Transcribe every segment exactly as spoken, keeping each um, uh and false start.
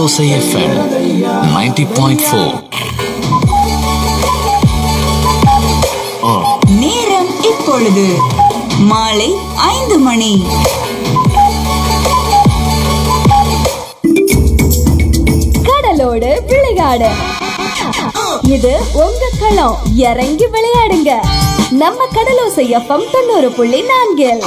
Osai F M ninety point four. நேரம் இப்பொழுது மாலை ஐந்து மணி. கடலோடு விளையாடு. இது உங்க களம். இறங்கி விளையாடுங்க. நம்ம கடலோசை எஃப்எம் தொண்ணூறு புள்ளி நான்கில்.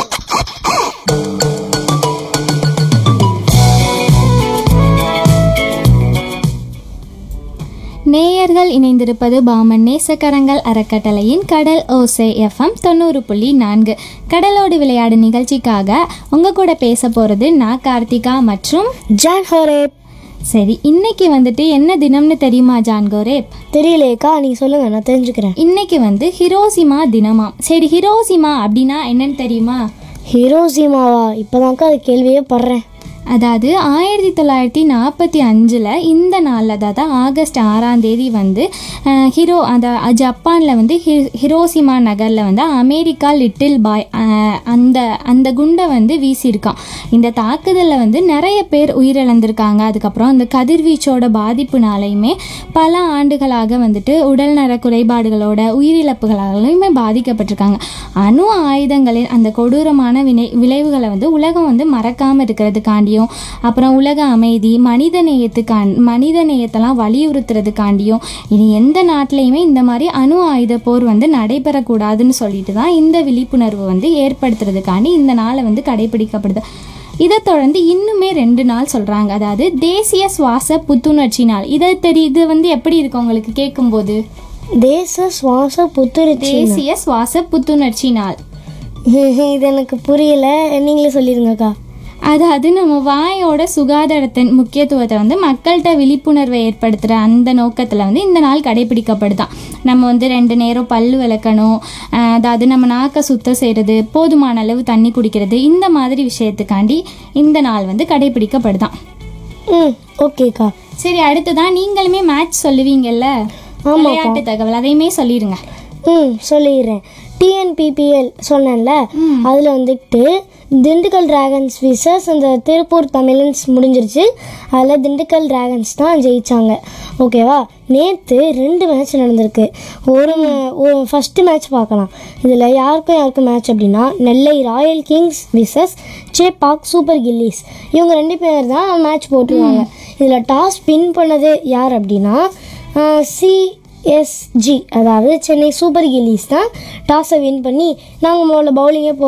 நேயர்கள் இணைந்திருப்பது பாமன் நேசக்கரங்கள் அறக்கட்டளையின் கடல் ஓசை எஃப்எம் தொண்ணூறு புள்ளி நான்கு. கடலோடு விளையாடு நிகழ்ச்சிக்காக உங்க கூட பேச போறது நான் கார்த்திகா மற்றும் ஜான் ஹோரேப். சரி, இன்னைக்கு வந்துட்டு என்ன தினம்னு தெரியுமா ஜான் கோரேப்? தெரியலையேக்கா, நீங்கள் சொல்லுங்கள், நான் தெரிஞ்சுக்கிறேன். இன்னைக்கு வந்து ஹிரோசிமா தினமா. சரி, ஹிரோசிமா அப்படின்னா என்னன்னு தெரியுமா? ஹிரோசிமாவா? இப்போதான்க்கா அது கேள்வியே படுறேன். அதாவது ஆயிரத்தி தொள்ளாயிரத்தி நாற்பத்தி அஞ்சில் இந்த நாளில், அதாவது ஆகஸ்ட் ஆறாம் தேதி வந்து ஹிரோ அந்த ஜப்பானில் வந்து ஹி ஹிரோசிமா நகரில் வந்து அமெரிக்கா லிட்டில் பாய் அந்த அந்த குண்டை வந்து வீசியிருக்கான். இந்த தாக்குதலில் வந்து நிறைய பேர் உயிரிழந்திருக்காங்க. அதுக்கப்புறம் அந்த கதிர்வீச்சோட பாதிப்புனாலையுமே பல ஆண்டுகளாக வந்துட்டு உடல்நல குறைபாடுகளோட உயிரிழப்புகளாலையுமே பாதிக்கப்பட்டிருக்காங்க. அணு ஆயுதங்களின் அந்த கொடூரமான வினை விளைவுகளை வந்து உலகம் வந்து மறக்காமல் இருக்கிறதுக்காண்டியும், அப்புறம் உலக அமைதி, மனித நேயத்துக்கான் மனித நேயத்தெல்லாம் வலியுறுத்துறதுக்காண்டியும் இனி எந்த நாட்டிலையுமே இந்த மாதிரி அணு ஆயுத போர் வந்து நடைபெறக்கூடாதுன்னு சொல்லிட்டு தான் இந்த விழிப்புணர்வு வந்து ஏற்படுத்துறதுக்காண்டி இந்த நாளை வந்து கடைபிடிக்கப்படுது. இதை தொடர்ந்து இன்னுமே ரெண்டு நாள் சொல்கிறாங்க. அதாவது தேசிய சுவாச புத்துணர்ச்சி நாள். இதை தெரி இது வந்து எப்படி இருக்கு உங்களுக்கு கேட்கும்போது? தேச சுவாச புத்துணர்ச்சி தேசிய சுவாச புத்துணர்ச்சி நாள். இது எனக்கு புரியல, நீங்களே சொல்லிடுங்கக்கா. அதாவது நம்ம வாயோட சுகாதாரத்தின் முக்கியத்துவத்தை வந்து மக்கள்கிட்ட விழிப்புணர்வை ஏற்படுத்துகிற அந்த நோக்கத்தில் வந்து இந்த நாள் கடைபிடிக்கப்படுதான். நம்ம வந்து ரெண்டு நேரம் பல்லு விளக்கணும், அதாவது நம்ம நாக்கை சுத்தம் செய்கிறது, போதுமான அளவு தண்ணி குடிக்கிறது, இந்த மாதிரி விஷயத்துக்காண்டி இந்த நாள் வந்து கடைபிடிக்கப்படுதான். ம், ஓகேக்கா. சரி, அடுத்ததான் நீங்களுமே மேட்ச் சொல்லுவீங்கல்ல, விளையாட்டு தகவல், அதையுமே சொல்லிடுங்க. ம், சொல்லிடுறேன். டிஎன்பிபிஎல் சொன்னேன்ல, அதில் வந்துட்டு திண்டுக்கல் டிராகன்ஸ் விசஸ் அந்த திருப்பூர் தமிழன்ஸ் முடிஞ்சிருச்சு. அதில் திண்டுக்கல் டிராகன்ஸ் தான் ஜெயித்தாங்க. ஓகேவா? நேற்று ரெண்டு மேட்ச் நடந்திருக்கு. ஒரு ஒரு ஃபஸ்ட்டு மேட்ச் பார்க்கலாம். இதில் யாருக்கும் யாருக்கும் மேட்ச் அப்படின்னா, நெல்லை Royal Kings versus Chepauk super gillies. இவங்க ரெண்டு பேர் தான் மேட்ச் போட்டுருவாங்க. இதில் டாஸ் வின் பண்ணது யார் அப்படின்னா சி எஸ்ஜி, அதாவது சென்னை சூப்பர் கில்லிஸ் தான் டாஸை வின் பண்ணி நாங்கள் முதல்ல பவுலிங்கே போ